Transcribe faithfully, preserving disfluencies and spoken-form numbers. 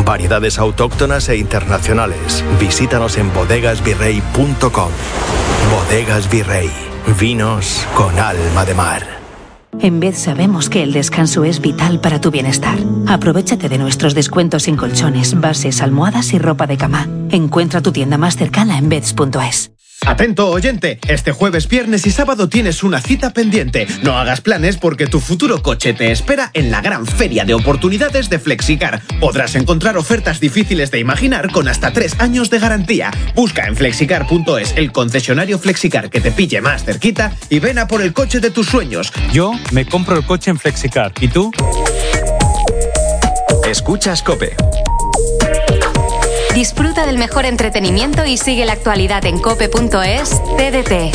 Variedades autóctonas e internacionales. Visítanos en bodegas virrey punto com. Bodegas Virrey. Vinos con alma de mar. En Bed sabemos que el descanso es vital para tu bienestar. Aprovéchate de nuestros descuentos en colchones, bases, almohadas y ropa de cama. Encuentra tu tienda más cercana en beds punto es. Atento, oyente, este jueves, viernes y sábado tienes una cita pendiente. No hagas planes porque tu futuro coche te espera en la gran feria de oportunidades de Flexicar. Podrás encontrar ofertas difíciles de imaginar con hasta tres años de garantía. Busca en flexicar punto es el concesionario Flexicar que te pille más cerquita y ven a por el coche de tus sueños. Yo me compro el coche en Flexicar. ¿Y tú? Escuchas COPE. Disfruta del mejor entretenimiento y sigue la actualidad en cope punto es. T D T.